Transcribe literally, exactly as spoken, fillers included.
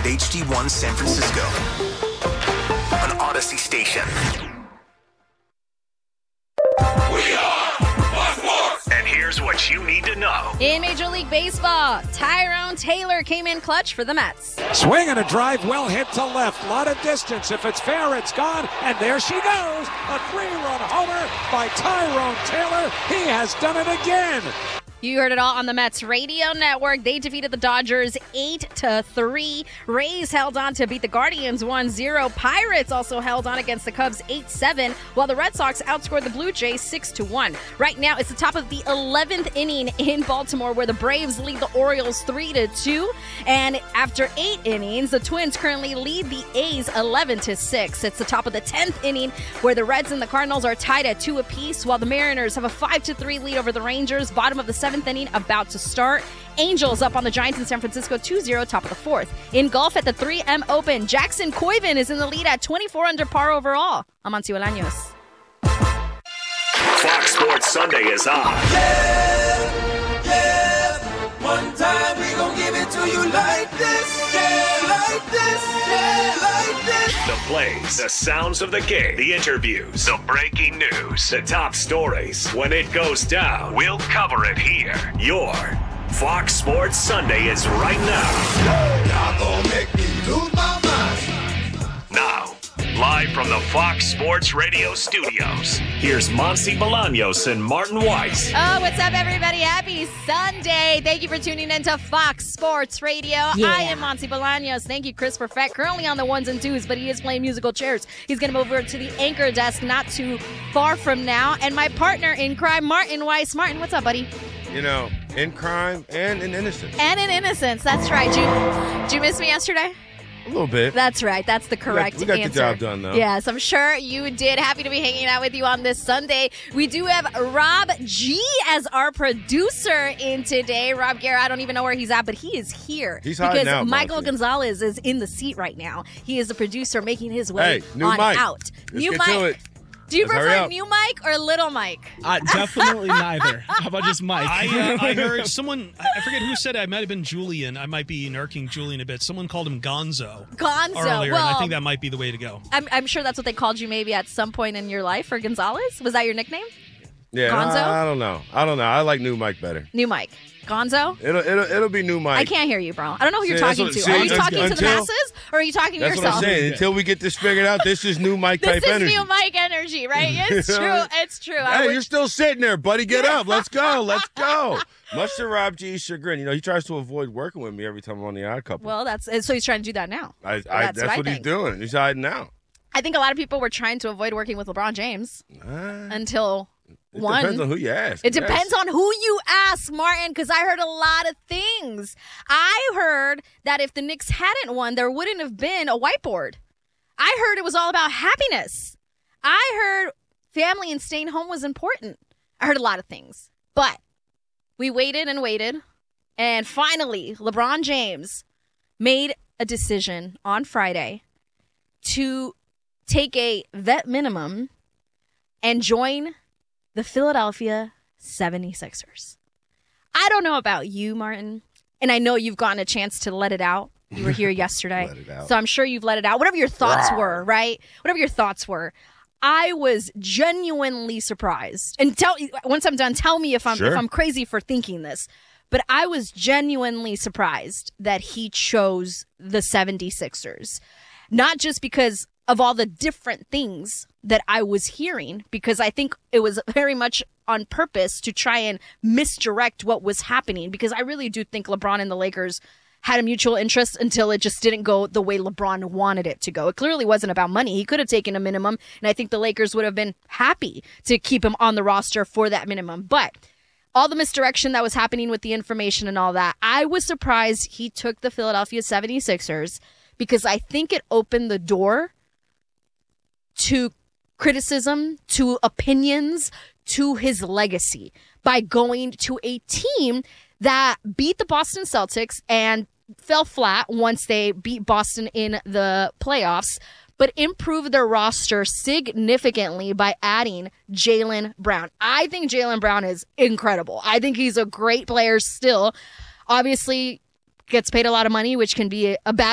H D one San Francisco. An Odyssey station. We are Fox Sports! And here's what you need to know. In Major League Baseball, Tyrone Taylor came in clutch for the Mets. Swing and a drive well hit to left. A lot of distance. If it's fair, it's gone. And there she goes. A three-run homer by Tyrone Taylor. He has done it again. You heard it all on the Mets radio network. They defeated the Dodgers eight to three. Rays held on to beat the Guardians one zero. Pirates also held on against the Cubs eight seven, while the Red Sox outscored the Blue Jays six to one. Right now, it's the top of the eleventh inning in Baltimore, where the Braves lead the Orioles three to two. And after eight innings, the Twins currently lead the A's eleven to six. It's the top of the tenth inning, where the Reds and the Cardinals are tied at two apiece, while the Mariners have a five to three lead over the Rangers. Bottom of the seventh inning about to start. Angels up on the Giants in San Francisco two zero, top of the fourth. In golf at the three M Open, Jackson Koivin is in the lead at twenty-four under par overall. I'm Amancio Bolaños. Fox Sports Sunday is on. Yeah, yeah. One time we gon' give it to you like this. Yeah, like this. Yeah, like this. The plays, the sounds of the game, the interviews, the breaking news, the top stories. When it goes down, we'll cover it here. Your Fox Sports Sunday is right now. Y'all gon' make me lose my mind. Now, live from the Fox Sports Radio studios, here's Monty Bolaños and Martin Weiss. Oh, what's up, everybody? Happy Sunday. Thank you for tuning in to Fox Sports Radio. Yeah. I am Monty Bolaños. Thank you, Chris Perfect. Currently on the ones and twos, but he is playing musical chairs. He's going to move over to the anchor desk not too far from now. And my partner in crime, Martin Weiss. Martin, what's up, buddy? You know, in crime and in innocence. And in innocence. That's right. Did you, did you miss me yesterday? A little bit. That's right. That's the correct we got, we got answer. the job done, though. Yes, I'm sure you did. Happy to be hanging out with you on this Sunday. We do have Rob G as our producer in today. Rob Guerra, I don't even know where he's at, but he is here. He's hiding because out, Michael Monty. Gonzalez is in the seat right now. He is the producer making his way Hey, new on mic. out. Let's new get to mic. it. Do you Let's hurry prefer up. new mic or little mic? Uh, definitely neither. How about just Mike? I, uh, I heard someone, I forget who said it, it might have been Julian. I might be irking Julian a bit. Someone called him Gonzo. Gonzo. Earlier, well, and I think that might be the way to go. I'm, I'm sure that's what they called you maybe at some point in your life, or Gonzalez. Was that your nickname? Yeah, Gonzo? I, I don't know. I don't know. I like new Mike better. New mic. Gonzo? It'll it'll it'll be new Mike. I can't hear you, bro. I don't know who you're See, that's talking what- to. see, are you that's talking good. to the Until- masses, or are you talking to That's yourself? what I'm saying. Until we get this figured out, this is new Mike This type is energy. new mic energy, right? It's true. It's true. I Hey, would- you're still sitting there, buddy. Get up. Let's go. Let's go. Much to Rob G's chagrin, you know, he tries to avoid working with me every time I'm on the Odd Couple. well, that's so he's trying to do that now. I, I, that's that's what I what he's think. doing. He's hiding out. I think a lot of people were trying to avoid working with LeBron James Uh, until it one. depends on who you ask. It Yes. depends on who you ask, Martin, because I heard a lot of things. I heard that if the Knicks hadn't won, there wouldn't have been a whiteboard. I heard it was all about happiness. I heard family and staying home was important. I heard a lot of things. But we waited and waited, and finally, LeBron James made a decision on Friday to take a vet minimum and join the Philadelphia seventy-sixers. I don't know about you, Martin, and I know you've gotten a chance to let it out. You were here yesterday, Let it out. so I'm sure you've let it out. Whatever your thoughts Rawr. were, right? Whatever your thoughts were. I was genuinely surprised. And tell once I'm done, tell me if I'm Sure. if I'm crazy for thinking this. But I was genuinely surprised that he chose the seventy-sixers. Not just because of all the different things that I was hearing, because I think it was very much on purpose to try and misdirect what was happening, because I really do think LeBron and the Lakers had a mutual interest until it just didn't go the way LeBron wanted it to go. It clearly wasn't about money. He could have taken a minimum, and I think the Lakers would have been happy to keep him on the roster for that minimum. But all the misdirection that was happening with the information and all that, I was surprised he took the Philadelphia seventy-sixers, because I think it opened the door to criticism, to opinions, to his legacy by going to a team that beat the Boston Celtics and fell flat once they beat Boston in the playoffs, but improved their roster significantly by adding Jaylen Brown. I think Jaylen Brown is incredible. I think he's a great player still. Obviously, gets paid a lot of money, which can be a bad